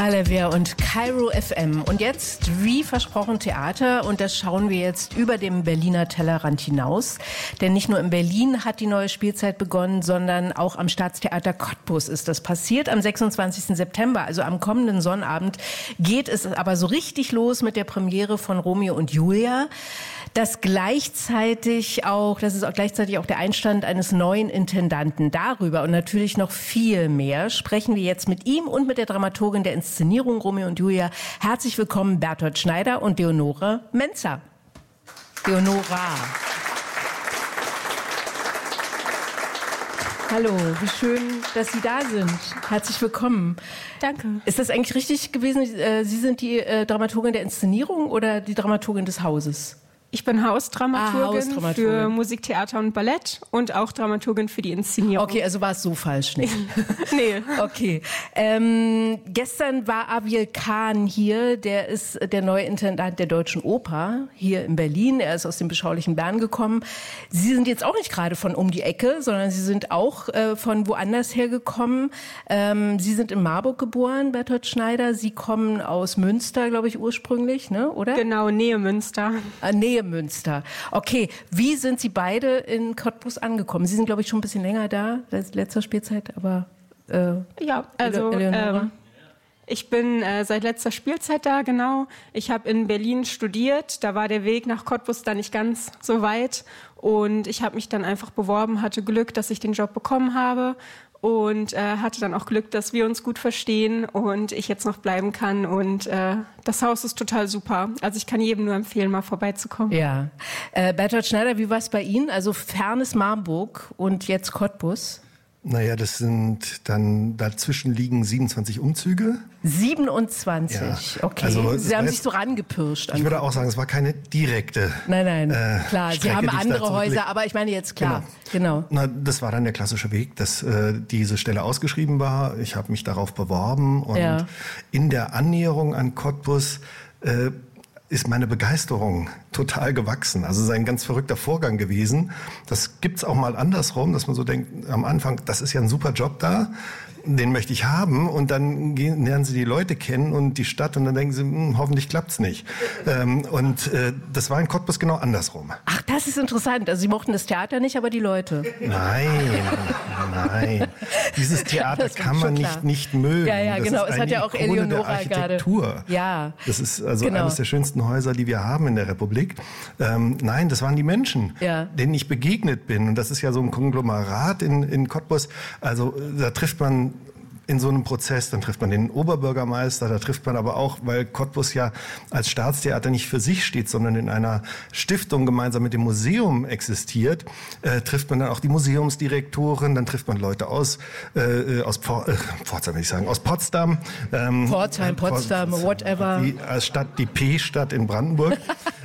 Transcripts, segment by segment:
Alevia und Kairo FM. Und jetzt, wie versprochen, Theater. Und das schauen wir jetzt über dem Berliner Tellerrand hinaus. Denn nicht nur in Berlin hat die neue Spielzeit begonnen, sondern auch am Staatstheater Cottbus ist das passiert. Am 26. September, also am kommenden Sonnabend, geht es aber so richtig los mit der Premiere von Romeo und Julia. Das ist gleichzeitig auch der Einstand eines neuen Intendanten. Darüber und natürlich noch viel mehr sprechen wir jetzt mit ihm und mit der Dramaturgin der Inszenierung Romeo und Julia. Herzlich willkommen Bertolt Schneider und Leonore Menzer. Leonora. Hallo, wie schön, dass Sie da sind. Herzlich willkommen. Danke. Ist das eigentlich richtig gewesen? Sie sind die Dramaturgin der Inszenierung oder die Dramaturgin des Hauses? Ich bin Hausdramaturgin für Musik, Theater und Ballett und auch Dramaturgin für die Inszenierung. Okay, also war es so falsch nicht? Nee. Okay. Gestern war Aviel Kahn hier, der ist der neue Intendant der Deutschen Oper hier in Berlin. Er ist aus dem beschaulichen Bern gekommen. Sie sind jetzt auch nicht gerade von um die Ecke, sondern Sie sind auch von woanders hergekommen. Sie sind in Marburg geboren, Bertolt Schneider. Sie kommen aus Münster, glaube ich, ursprünglich, ne? Oder? Genau, Nähe Münster. Nähe Münster. Okay, wie sind Sie beide in Cottbus angekommen? Sie sind, glaube ich, schon ein bisschen länger da, seit letzter Spielzeit, aber ja, also ich bin seit letzter Spielzeit da, genau. Ich habe in Berlin studiert, da war der Weg nach Cottbus dann nicht ganz so weit und ich habe mich dann einfach beworben, hatte Glück, dass ich den Job bekommen habe. Und hatte dann auch Glück, dass wir uns gut verstehen und ich jetzt noch bleiben kann. Und das Haus ist total super. Also ich kann jedem nur empfehlen, mal vorbeizukommen. Ja. Bertolt Schneider, wie war es bei Ihnen? Also fernes Marburg und jetzt Cottbus? Naja, das sind dann, dazwischen liegen 27 Umzüge. 27, ja. Okay. Also, Sie haben sich so rangepirscht. Ich würde auch sagen, es war keine direkte Nein, klar. Strecke, Sie haben andere Häuser, aber ich meine jetzt klar. Genau. Na, das war dann der klassische Weg, dass diese Stelle ausgeschrieben war. Ich habe mich darauf beworben und in der Annäherung an Cottbus ist meine Begeisterung total gewachsen. Also es ist ein ganz verrückter Vorgang gewesen. Das gibt's auch mal andersrum, dass man so denkt, am Anfang, das ist ja ein super Job da, den möchte ich haben. Und dann lernen sie die Leute kennen und die Stadt und dann denken sie, hoffentlich klappt's nicht. Das war in Cottbus genau andersrum. Ach, das ist interessant. Also Sie mochten das Theater nicht, aber die Leute. Nein. Dieses Theater kann man nicht mögen. Ja, das genau. ist Es hat ja auch Eleonora gerade. Ja. Das ist also eines der schönsten Häuser, die wir haben in der Republik. Nein, das waren die Menschen, denen ich begegnet bin. Und das ist ja so ein Konglomerat in Cottbus. Also da trifft man in so einem Prozess, dann trifft man den Oberbürgermeister, da trifft man aber auch, weil Cottbus ja als Staatstheater nicht für sich steht, sondern in einer Stiftung gemeinsam mit dem Museum existiert, trifft man dann auch die Museumsdirektorin, dann trifft man Leute aus Pforzheim, will ich sagen, aus Potsdam. Pforzheim, Potsdam, whatever. Die P-Stadt in Brandenburg.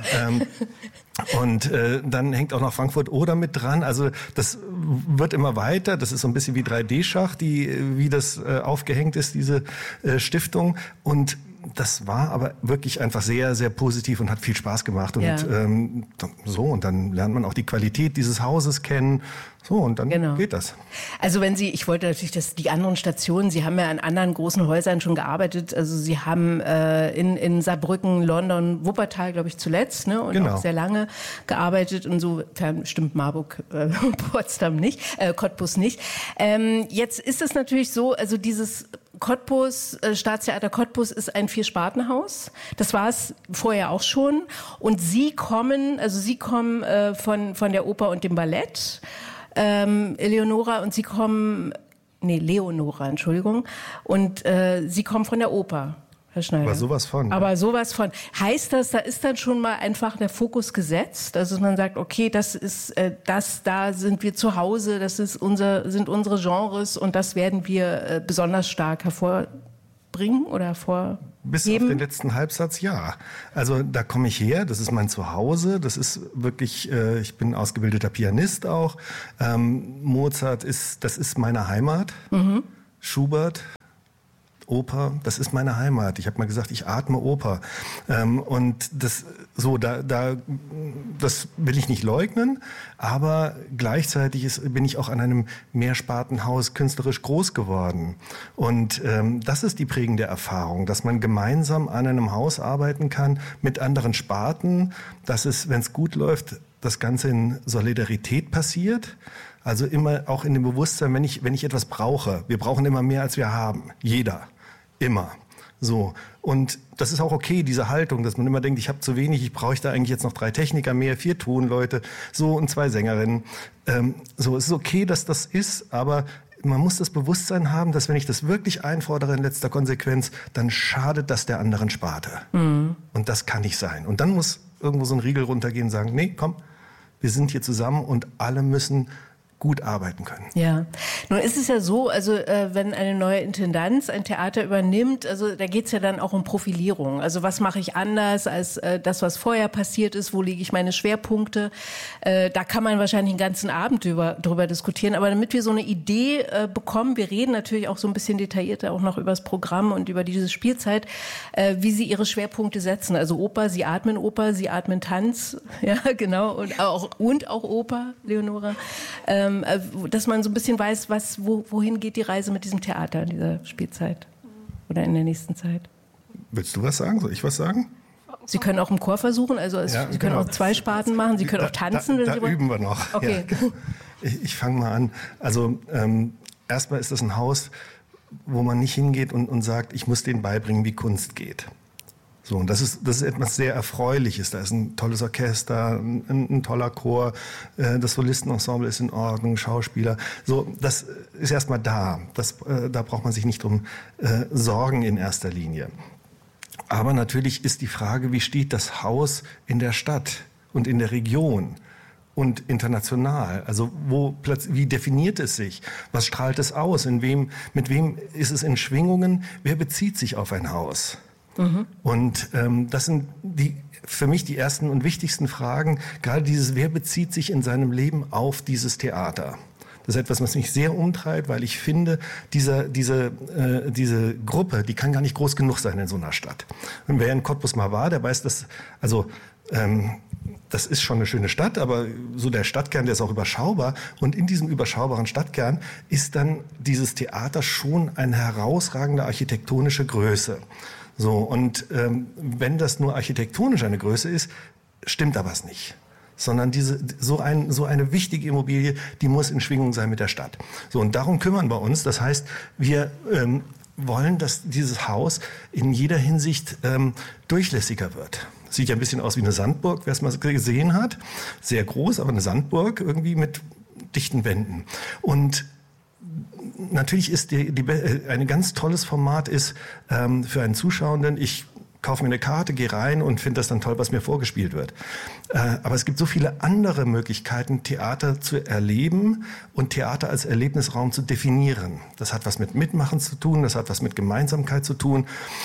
Und dann hängt auch noch Frankfurt-Oder mit dran. Also das wird immer weiter. Das ist so ein bisschen wie 3D-Schach, wie das aufgehängt ist, diese Stiftung. Und das war aber wirklich einfach sehr, sehr positiv und hat viel Spaß gemacht. Und und dann lernt man auch die Qualität dieses Hauses kennen. So, und dann geht das. Also ich wollte natürlich, die anderen Stationen, Sie haben ja an anderen großen Häusern schon gearbeitet. Also Sie haben in Saarbrücken, London, Wuppertal, glaube ich, zuletzt, ne? Und auch sehr lange gearbeitet. Insofern stimmt Marburg, Potsdam nicht, Cottbus nicht. Jetzt ist es natürlich so, also dieses Cottbus, Staatstheater Cottbus ist ein Vierspartenhaus. Das war es vorher auch schon. Und Sie kommen von der Oper und dem Ballett. Leonora, und Sie kommen, Entschuldigung. Und Sie kommen von der Oper, Herr Schneider. Aber sowas von. Heißt das, da ist dann schon mal einfach der Fokus gesetzt? Also man sagt, okay, da sind wir zu Hause, sind unsere Genres und das werden wir besonders stark hervorbringen oder hervorheben? Bis auf den letzten Halbsatz, ja. Also da komme ich her, das ist mein Zuhause, das ist wirklich, ich bin ausgebildeter Pianist auch. Mozart das ist meine Heimat. Schubert Oper, das ist meine Heimat. Ich habe mal gesagt, ich atme Oper. Und das will ich nicht leugnen, aber gleichzeitig bin ich auch an einem Mehrspartenhaus künstlerisch groß geworden. Und das ist die prägende Erfahrung, dass man gemeinsam an einem Haus arbeiten kann mit anderen Sparten, dass es, wenn es gut läuft, das Ganze in Solidarität passiert. Also immer auch in dem Bewusstsein, wenn ich etwas brauche. Wir brauchen immer mehr, als wir haben. Jeder. Immer. So. Und das ist auch okay, diese Haltung, dass man immer denkt, ich habe zu wenig, ich bräuchte eigentlich jetzt noch 3 Techniker mehr, 4 Tonleute, so und 2 Sängerinnen. Es ist okay, dass das ist, aber man muss das Bewusstsein haben, dass wenn ich das wirklich einfordere in letzter Konsequenz, dann schadet das der anderen Sparte. Mhm. Und das kann nicht sein. Und dann muss irgendwo so ein Riegel runtergehen und sagen, nee, komm, wir sind hier zusammen und alle müssen gut arbeiten können. Ja, nun ist es ja so, also wenn eine neue Intendanz ein Theater übernimmt, also da geht es ja dann auch um Profilierung. Also was mache ich anders als das, was vorher passiert ist, wo lege ich meine Schwerpunkte? Da kann man wahrscheinlich den ganzen Abend drüber diskutieren, aber damit wir so eine Idee bekommen, wir reden natürlich auch so ein bisschen detaillierter auch noch über das Programm und über diese Spielzeit, wie Sie Ihre Schwerpunkte setzen. Also Oper, Sie atmen Tanz, ja genau, und auch Oper, Leonora. Dass man so ein bisschen weiß, wohin geht die Reise mit diesem Theater in dieser Spielzeit oder in der nächsten Zeit. Willst du was sagen? Soll ich was sagen? Sie können auch im Chor versuchen, also Sie können auch 2 Sparten machen, Sie können auch tanzen. Da üben wir noch. Okay. Ja. Ich fange mal an. Also erstmal ist das ein Haus, wo man nicht hingeht und sagt, ich muss denen beibringen, wie Kunst geht. So, und das ist etwas sehr Erfreuliches. Da ist ein tolles Orchester, ein toller Chor, das Solistenensemble ist in Ordnung, Schauspieler. So, das ist erstmal da. Da braucht man sich nicht drum sorgen in erster Linie. Aber natürlich ist die Frage, wie steht das Haus in der Stadt und in der Region und international? Also wie definiert es sich? Was strahlt es aus? Mit wem ist es in Schwingungen? Wer bezieht sich auf ein Haus? Mhm. Und das sind für mich die ersten und wichtigsten Fragen. Gerade wer bezieht sich in seinem Leben auf dieses Theater? Das ist etwas, was mich sehr umtreibt, weil ich finde, diese Gruppe, die kann gar nicht groß genug sein in so einer Stadt. Und wer in Cottbus mal war, der weiß, dass, das ist schon eine schöne Stadt, aber so der Stadtkern, der ist auch überschaubar. Und in diesem überschaubaren Stadtkern ist dann dieses Theater schon eine herausragende architektonische Größe. So, und wenn das nur architektonisch eine Größe ist, stimmt da was nicht. Sondern so eine wichtige Immobilie, die muss in Schwingung sein mit der Stadt. So, und darum kümmern wir uns. Das heißt, wir wollen, dass dieses Haus in jeder Hinsicht durchlässiger wird. Sieht ja ein bisschen aus wie eine Sandburg, wer es mal gesehen hat. Sehr groß, aber eine Sandburg irgendwie mit dichten Wänden. Und natürlich ist ein ganz tolles Format ist für einen Zuschauenden, ich kaufe mir eine Karte, gehe rein und finde das dann toll, was mir vorgespielt wird. Aber es gibt so viele andere Möglichkeiten, Theater zu erleben und Theater als Erlebnisraum zu definieren. Das hat was mit Mitmachen zu tun, das hat was mit Gemeinsamkeit zu tun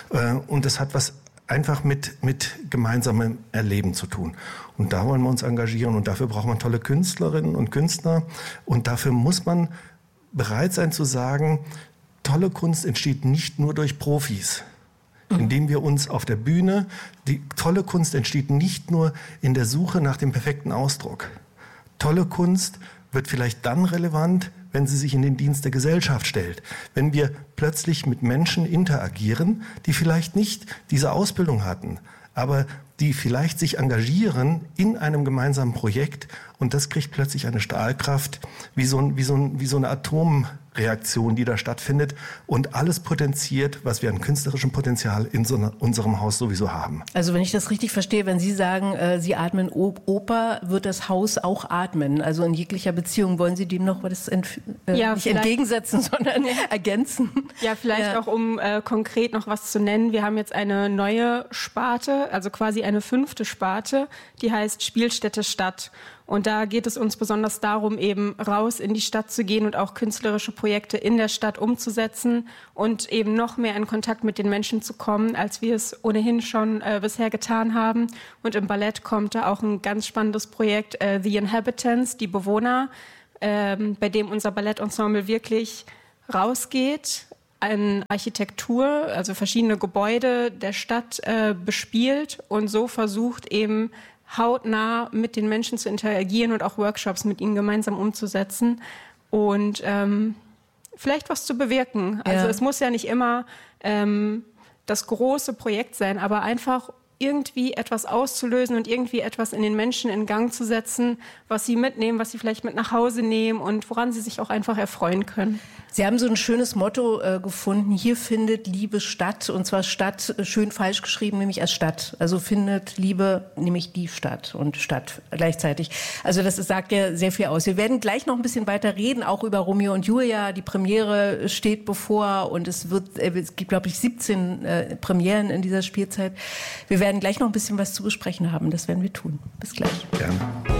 und das hat was einfach mit gemeinsamem Erleben zu tun. Und da wollen wir uns engagieren und dafür braucht man tolle Künstlerinnen und Künstler und dafür muss man bereit sein zu sagen, tolle Kunst entsteht nicht nur durch Profis. Indem wir uns auf der Bühne, die tolle Kunst entsteht nicht nur in der Suche nach dem perfekten Ausdruck. Tolle Kunst wird vielleicht dann relevant, wenn sie sich in den Dienst der Gesellschaft stellt. Wenn wir plötzlich mit Menschen interagieren, die vielleicht nicht diese Ausbildung hatten, aber die vielleicht sich engagieren in einem gemeinsamen Projekt und das kriegt plötzlich eine Strahlkraft wie so eine Atomreaktion, die da stattfindet und alles potenziert, was wir an künstlerischem Potenzial in unserem Haus sowieso haben. Also wenn ich das richtig verstehe, wenn Sie sagen, Sie atmen Oper, wird das Haus auch atmen? Also in jeglicher Beziehung wollen Sie dem noch was nicht entgegensetzen, sondern ergänzen? Ja, vielleicht auch um konkret noch was zu nennen. Wir haben jetzt eine neue Sparte, also quasi eine 5. Sparte, die heißt Spielstätte Stadt. Und da geht es uns besonders darum, eben raus in die Stadt zu gehen und auch künstlerische Projekte in der Stadt umzusetzen und eben noch mehr in Kontakt mit den Menschen zu kommen, als wir es ohnehin schon bisher getan haben. Und im Ballett kommt da auch ein ganz spannendes Projekt, The Inhabitants, die Bewohner, bei dem unser Ballettensemble wirklich rausgeht an Architektur, also verschiedene Gebäude der Stadt bespielt und so versucht eben hautnah mit den Menschen zu interagieren und auch Workshops mit ihnen gemeinsam umzusetzen und vielleicht was zu bewirken. Also es muss ja nicht immer das große Projekt sein, aber einfach irgendwie etwas auszulösen und irgendwie etwas in den Menschen in Gang zu setzen, was sie mitnehmen, was sie vielleicht mit nach Hause nehmen und woran sie sich auch einfach erfreuen können. Sie haben so ein schönes Motto gefunden, hier findet Liebe statt, und zwar Stadt schön falsch geschrieben, nämlich als Stadt. Also findet Liebe nämlich die Stadt und Stadt gleichzeitig. Also das sagt ja sehr viel aus. Wir werden gleich noch ein bisschen weiter reden, auch über Romeo und Julia. Die Premiere steht bevor und es gibt, glaube ich, 17 Premieren in dieser Spielzeit. Wir werden gleich noch ein bisschen was zu besprechen haben. Das werden wir tun. Bis gleich. Gerne.